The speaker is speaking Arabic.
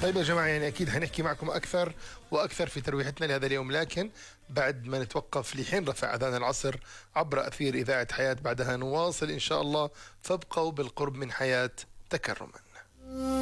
طيب يا جماعة، يعني أكيد هنحكي معكم أكثر وأكثر في ترويحتنا لهذا اليوم، لكن بعد ما نتوقف لحين رفع أذان العصر عبر أثير إذاعة حياة، بعدها نواصل إن شاء الله، فابقوا بالقرب من حياة تكرما.